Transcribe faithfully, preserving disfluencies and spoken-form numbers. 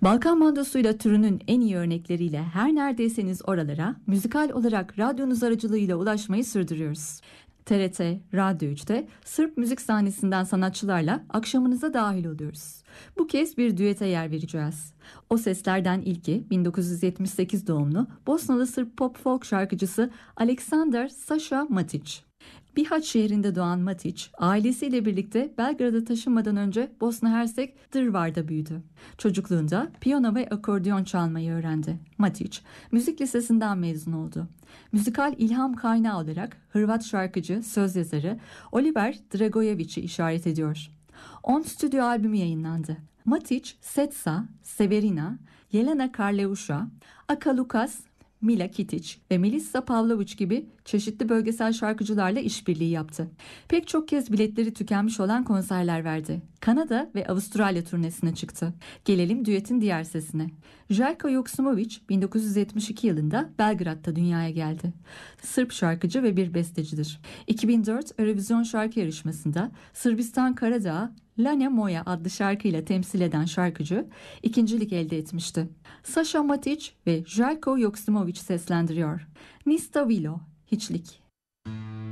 Balkan mandosuyla türünün en iyi örnekleriyle her neredeyseniz oralara müzikal olarak radyonuz aracılığıyla ulaşmayı sürdürüyoruz. T R T, Radyo üçte Sırp müzik sahnesinden sanatçılarla akşamınıza dahil oluyoruz. Bu kez bir düete yer vereceğiz. O seslerden ilki bin dokuz yüz yetmiş sekiz doğumlu Bosnalı Sırp pop folk şarkıcısı Aleksandar Saša Matić. Bihaç şehrinde doğan Matić, ailesiyle birlikte Belgrad'a taşınmadan önce Bosna Hersek Drvar'da büyüdü. Çocukluğunda piyano ve akordeon çalmayı öğrendi. Matić, müzik lisesinden mezun oldu. Müzikal ilham kaynağı olarak Hırvat şarkıcı, söz yazarı Oliver Dragojević'i işaret ediyor. on stüdyo albümü yayınlandı. Matić, Setsa, Severina, Jelena Karleuša, Aka Lukas, Mila Kitić ve Melissa Pavlović gibi çeşitli bölgesel şarkıcılarla işbirliği yaptı. Pek çok kez biletleri tükenmiş olan konserler verdi. Kanada ve Avustralya turnesine çıktı. Gelelim düetin diğer sesine. Željko Joksimović bin dokuz yüz yetmiş iki yılında Belgrad'da dünyaya geldi. Sırp şarkıcı ve bir bestecidir. iki bin dört Eurovision şarkı yarışmasında Sırbistan Karadağ Lane Moja adlı şarkıyla temsil eden şarkıcı ikincilik elde etmişti. Saša Matić ve Željko Joksimović seslendiriyor. Nista Vilo, hiçlik.